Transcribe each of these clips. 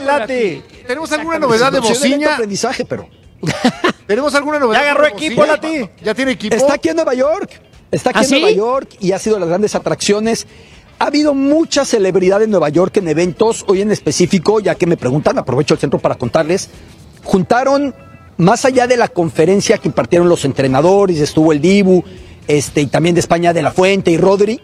Lati. ¿Tenemos alguna novedad de Bociña? Aprendizaje, pero... ¿Tenemos alguna novedad? ¿Ya agarró equipo, Lati? ¿Ya tiene equipo? Está aquí en Nueva York. Está aquí en Nueva York y ha sido de las grandes atracciones. Ha habido mucha celebridad en Nueva York en eventos. Hoy en específico, ya que me preguntan, aprovecho el centro para contarles. Juntaron, más allá de la conferencia que impartieron los entrenadores, estuvo el Dibu, y también de España de la Fuente y Rodri,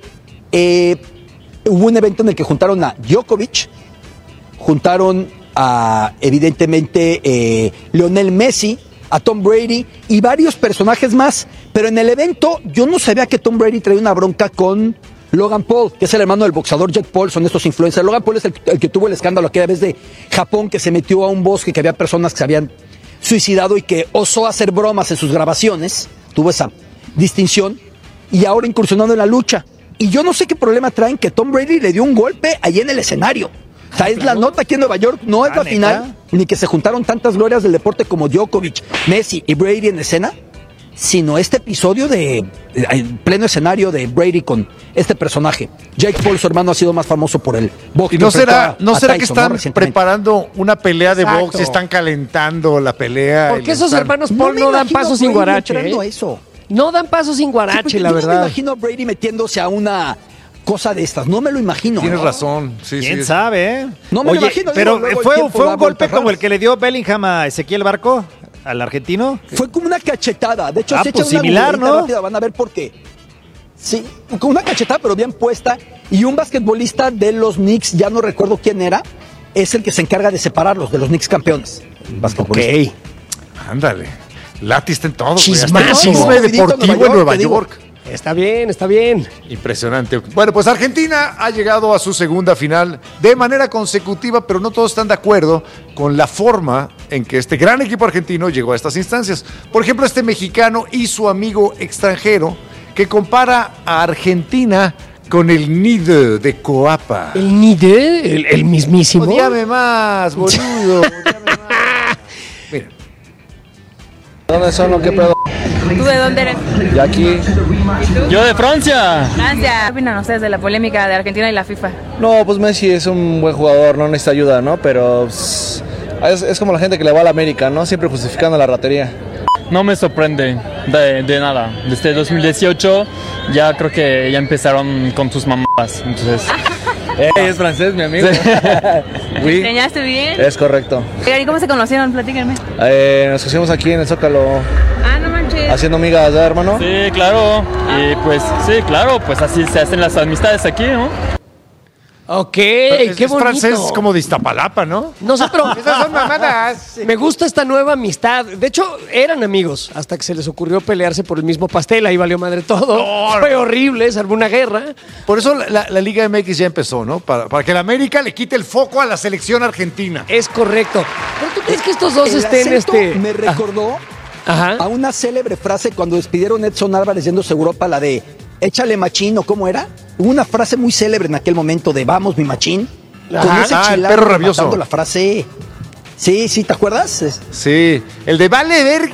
hubo un evento en el que juntaron a Djokovic, juntaron a, evidentemente, Lionel Messi, a Tom Brady y varios personajes más. Pero en el evento yo no sabía que Tom Brady traía una bronca con Logan Paul, que es el hermano del boxeador Jake Paul, son estos influencers. Logan Paul es el que tuvo el escándalo aquella vez de Japón, que se metió a un bosque, que había personas que se habían suicidado y que osó hacer bromas en sus grabaciones, tuvo esa distinción, y ahora incursionando en la lucha. Y yo no sé qué problema traen que Tom Brady le dio un golpe ahí en el escenario. O sea, es la nota aquí en Nueva York, no es la final, ni que se juntaron tantas glorias del deporte como Djokovic, Messi y Brady en escena, sino este episodio en pleno escenario de Brady con este personaje. Jake Paul, su hermano, ha sido más famoso por el box. ¿Y no será que están preparando una pelea de box y están calentando la pelea? Porque esos hermanos Paul no dan pasos sin guarache. No dan pasos sin guarache, la verdad. No me imagino a Brady metiéndose a una cosa de estas, no me lo imagino. Tienes razón, sí, ¿Quién sabe, eh? No me lo imagino. Pero fue un golpe como el que le dio Bellingham a Ezequiel Barco, al argentino. Fue como una cachetada, de hecho se echa pues una similar, ¿no? rápida, van a ver por qué. Sí, con una cachetada pero bien puesta, y un basquetbolista de los Knicks, ya no recuerdo quién era, es el que se encarga de separarlos de los Knicks campeones. Ok. Ándale. Lati está en todo. Chismáximo. Deportivo en Nueva York. Está bien, está bien. Impresionante. Bueno, pues Argentina ha llegado a su segunda final de manera consecutiva, pero no todos están de acuerdo con la forma en que este gran equipo argentino llegó a estas instancias. Por ejemplo, este mexicano y su amigo extranjero que compara a Argentina con el Nide de Coapa. ¿El Nide? ¿El mismísimo? Odiame más, boludo. Mira. ¿Dónde son o qué pedo? ¿Tú de dónde eres? De aquí. ¿Y tú? Yo de Francia. Francia. ¿Qué opinan ustedes de la polémica de Argentina y la FIFA? No, pues Messi es un buen jugador, no necesita ayuda, ¿no? Pero es como la gente que le va a la América, ¿no? Siempre justificando la ratería. No me sorprende de nada. Desde 2018 ya creo que ya empezaron con sus mamadas. Entonces... es francés, mi amigo. Sí. Oui. ¿Enseñaste bien? Es correcto. ¿Y cómo se conocieron? Platíquenme. Nos conocimos aquí en el Zócalo. Ah, no manches. Haciendo migas, ¿verdad, hermano? Sí, claro. Y pues, sí, claro, pues así se hacen las amistades aquí, ¿no? Ok, qué bonito. Francés como de Iztapalapa, ¿no? No sé, pero esas son mamadas. Me gusta esta nueva amistad. De hecho, eran amigos hasta que se les ocurrió pelearse por el mismo pastel. Ahí valió madre todo. Fue horrible, se armó una guerra. Por eso la Liga MX ya empezó, ¿no? Para que la América le quite el foco a la selección argentina. Es correcto. ¿Pero tú crees que estos dos estén me recordó a una célebre frase cuando despidieron a Edson Álvarez yéndose a Europa, la de échale machín, ¿o cómo era? Hubo una frase muy célebre en aquel momento de vamos, mi machín. Con ese el perro rabioso. rematando la frase. Sí, ¿te acuerdas? Sí, el de vale ver.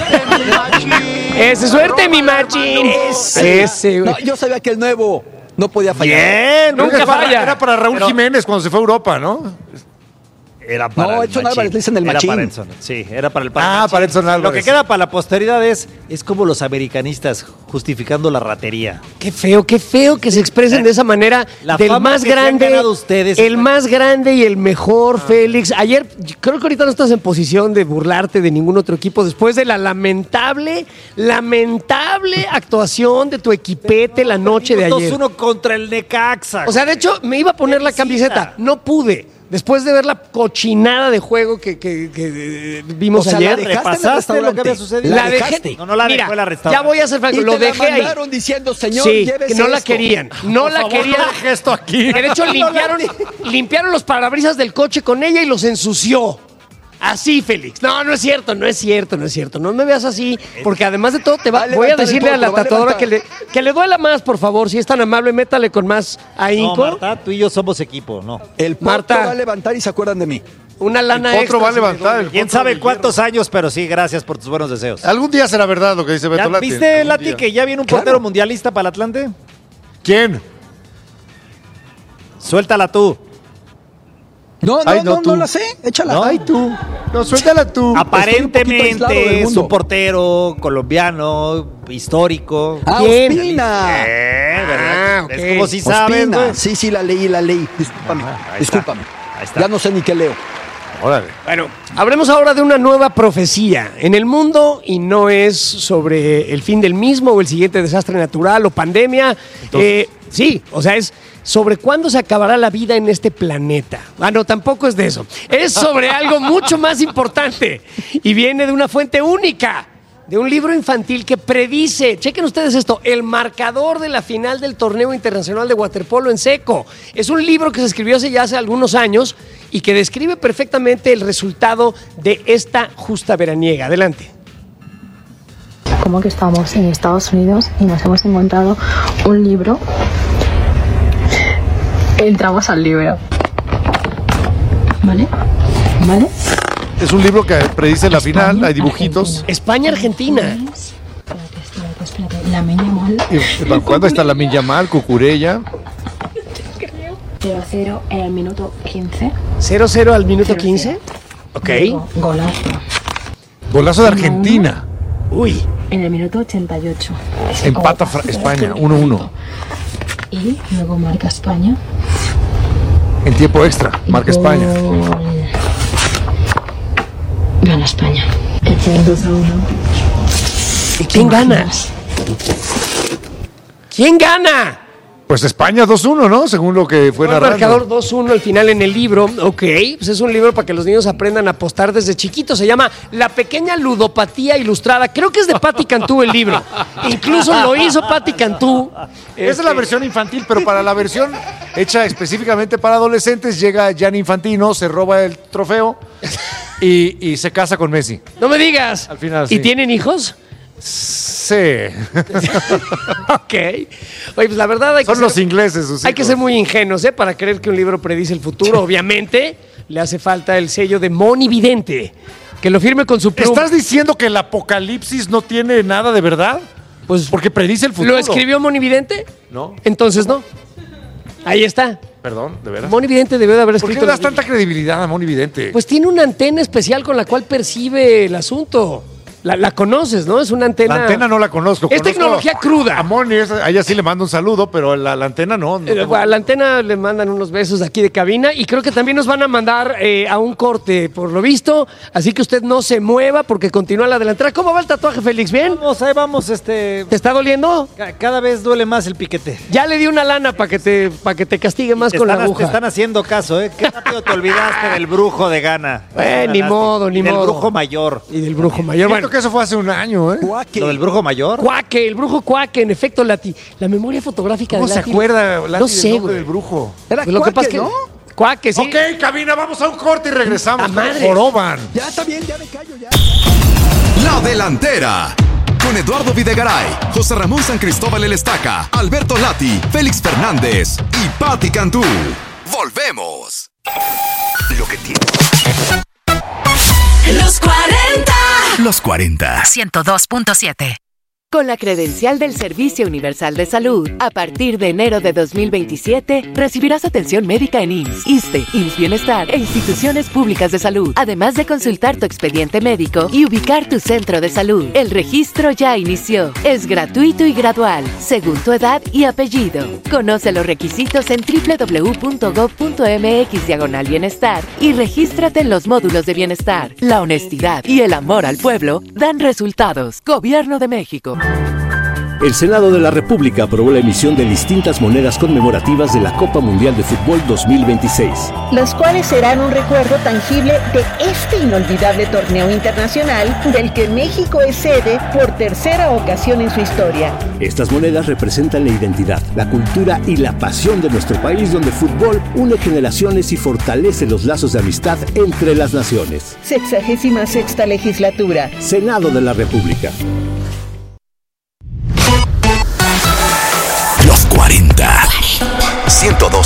Ese, suerte, mi machín. Ese, no, yo sabía que el nuevo no podía fallar. Bien, nunca falla. Era para Raúl Jiménez cuando se fue a Europa, ¿no? Era para no, el Edson machín. Álvarez le dicen el machín. Era para Edson, sí, era para el machín. Para Edson Álvarez. Lo que queda para la posteridad es como los americanistas justificando la ratería. Qué feo que se expresen de esa manera. La del fama más que se han grande, ganado ustedes. el más grande y el mejor, Félix. Ayer, creo que ahorita no estás en posición de burlarte de ningún otro equipo después de la lamentable actuación de tu equipete la noche de ayer. 2-1 contra el Necaxa. O sea, de hecho, me iba a poner la camiseta. No pude. Después de ver la cochinada de juego que vimos ayer. ¿Repasaste lo que había sucedido? La dejé. No la dejó la restaurante. Ya voy a ser franco. Lo dejé ahí. Diciendo, señor, sí, que no la querían. No la querían. No deje esto aquí. Que de hecho limpiaron los parabrisas del coche con ella y los ensució. Así, Félix. No es cierto. No me veas así, porque además de todo voy a decirle a la tatuadora que le duela más, por favor. Si es tan amable, métale con más ahínco. No, Marta, tú y yo somos equipo, ¿no? El Marta va a levantar y se acuerdan de mí. Una lana extra. Otro va a levantar. Quién sabe cuántos años, pero sí, gracias por tus buenos deseos. Algún día será verdad lo que dice Beto Lati. ¿Viste, Lati, que ya viene un portero mundialista para el Atlante? ¿Quién? Suéltala tú. No la sé. Échala. ¿No? Ay, tú. No, suéltala tú. Aparentemente es un portero colombiano, histórico. ¿Quién? Ospina. ¿Verdad? ok. Es como si sabes, Ospina. güey. Sí, la leí. Discúlpame. Ahí Discúlpame. está. Ahí está. Ya no sé ni qué leo. Órale. Bueno, hablemos ahora de una nueva profecía en el mundo y no es sobre el fin del mismo o el siguiente desastre natural o pandemia. Sí, o sea, es sobre cuándo se acabará la vida en este planeta. Ah, no, tampoco es de eso. Es sobre algo mucho más importante y viene de una fuente única. De un libro infantil que predice, chequen ustedes esto, el marcador de la final del torneo internacional de waterpolo en seco. Es un libro que se escribió hace algunos años y que describe perfectamente el resultado de esta justa veraniega. Adelante. Como que estamos en Estados Unidos y nos hemos encontrado un libro. Entramos al libro. ¿Vale? Es un libro que predice la final, hay dibujitos. España-Argentina. Espérate. Lamine Yamal. ¿Cuándo está Lamine Yamal, Cucurella? 0-0 en el minuto 15. 0-0 al minuto 15. Ok. Luego, golazo. Golazo de Argentina. Uy. En el minuto 88. Empata España, 1-1. Y luego marca España. En tiempo extra, marca España. Gana España. 2-1. ¿Y quién gana? ¿Quién gana? Pues España 2-1, ¿no? Según lo que fue El narrando. marcador 2-1 al final en el libro. Ok, pues es un libro para que los niños aprendan a apostar desde chiquitos. Se llama La Pequeña Ludopatía Ilustrada. Creo que es de Patti Cantú el libro. Incluso lo hizo Patti Cantú. Esa es la versión infantil, pero para la versión hecha específicamente para adolescentes, llega Gianni Infantino, se roba el trofeo y se casa con Messi. No me digas. Al final, ¿Y sí. tienen hijos? Sí. Ok. Oye, pues la verdad Son los ingleses, sus hay que hijos. ser muy ingenuos, ¿eh? Para creer que un libro predice el futuro. Obviamente, le hace falta el sello de monividente. Que lo firme con su pluma. ¿Estás diciendo que el apocalipsis no tiene nada de verdad? Pues, Porque predice el futuro. ¿lo escribió monividente? No. Entonces no. Ahí está. Perdón, de veras. Monividente debió de haber ¿Por qué escrito. le das tanta credibilidad a Monividente? Pues tiene una antena especial con la cual percibe el asunto. La conoces, ¿no? Es una antena. La antena no la conozco. Es Conozco tecnología cruda. A Moni, a ella sí le mando un saludo, pero la antena no. A la antena le mandan unos besos de aquí de cabina y creo que también nos van a mandar a un corte, por lo visto. Así que usted no se mueva porque continúa la delantera. ¿Cómo va el tatuaje, Félix? ¿Bien? Ahí vamos, ¿Te está doliendo? Cada vez duele más el piquete. Ya le di una lana para que te castigue más con la aguja. Te están haciendo caso, ¿eh? Qué rápido te olvidaste del brujo de Ghana. Ni modo, ni Y del modo. brujo mayor. Y del brujo mayor. Siento que eso fue hace un año, ¿eh? ¿Lo del brujo mayor? Cuaque, el brujo Cuaque, en efecto, la memoria fotográfica ¿Cómo de se Lati. acuerda Lati No del sé, nombre güey. del brujo? Era Pues lo que pasa es que ¿no? Cuaque, sí. Ok, cabina, vamos a un corte y regresamos. ¡A madres! Joroban. Ya está bien, ya me callo, ya. La Delantera. Con Eduardo Videgaray, José Ramón San Cristóbal El Estaca, Alberto Lati, Félix Fernández y Patti Cantú. Volvemos. Lo que tiene. Los 40. Los 40. 102.7. Con la credencial del Servicio Universal de Salud, a partir de enero de 2027, recibirás atención médica en IMSS, ISSSTE, IMSS Bienestar e instituciones públicas de salud, además de consultar tu expediente médico y ubicar tu centro de salud. El registro ya inició. Es gratuito y gradual, según tu edad y apellido. Conoce los requisitos en www.gov.mx/bienestar y regístrate en los módulos de bienestar. La honestidad y el amor al pueblo dan resultados. Gobierno de México. El Senado de la República aprobó la emisión de distintas monedas conmemorativas de la Copa Mundial de Fútbol 2026. Las cuales serán un recuerdo tangible de este inolvidable torneo internacional del que México es sede por tercera ocasión en su historia. Estas monedas representan la identidad, la cultura y la pasión de nuestro país, donde el fútbol une generaciones y fortalece los lazos de amistad entre las naciones. 66ª legislatura. Senado de la República. Los 40. 102.7.